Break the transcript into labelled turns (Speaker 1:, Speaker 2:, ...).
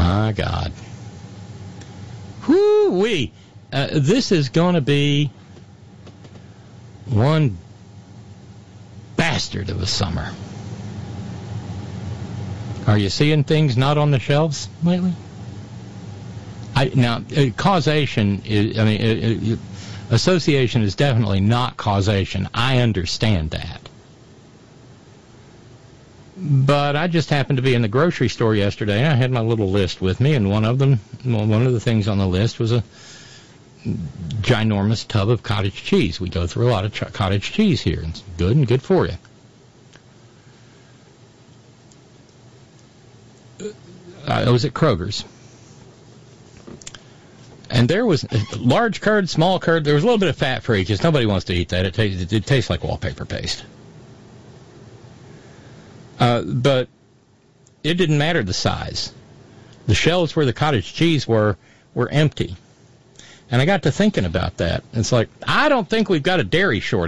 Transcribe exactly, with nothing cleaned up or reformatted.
Speaker 1: My God. Whoo-wee. Uh, this is going to be one bastard of a summer. Are you seeing things not on the shelves lately? I, now, uh, causation, is, I mean, uh, uh, association is definitely not causation. I understand that. But I just happened to be in the grocery store yesterday. I had my little list with me, and one of them, well, one of the things on the list was a ginormous tub of cottage cheese. We go through a lot of ch- cottage cheese here. It's good and good for you. I was at Kroger's. And there was a large curd, small curd. There was a little bit of fat for each. Nobody wants to eat that. It, tastes, it, it tastes like wallpaper paste. Uh, but it didn't matter the size. The shelves where the cottage cheese were were empty. And I got to thinking about that. It's like, I don't think we've got a dairy shortage.